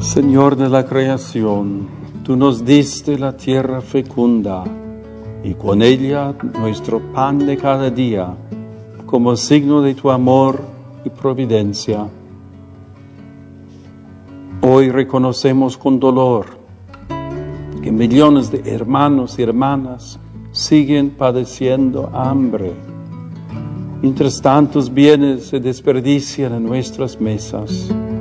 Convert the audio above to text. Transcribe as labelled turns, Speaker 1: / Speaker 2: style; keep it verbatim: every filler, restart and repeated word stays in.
Speaker 1: Señor de la creación, tú nos diste la tierra fecunda y con ella nuestro pan de cada día, como signo de tu amor y providencia. Hoy reconocemos con dolor que millones de hermanos y hermanas siguen padeciendo hambre, mientras tantos bienes se desperdician en nuestras mesas.